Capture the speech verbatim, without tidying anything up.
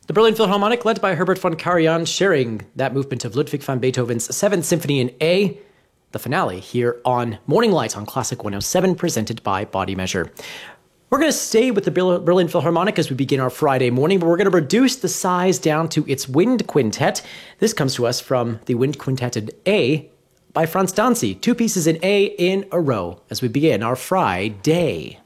The Berlin Philharmonic, led by Herbert von Karajan, sharing that movement of Ludwig van Beethoven's Seventh Symphony in A, the finale here on Morning Light on Classic one oh seven, presented by Body Measure. We're going to stay with the Berlin Philharmonic as we begin our Friday morning, but we're going to reduce the size down to its wind quintet. This comes to us from the wind quintet in A by Franz Danzi. Two pieces in A in a row as we begin our Friday.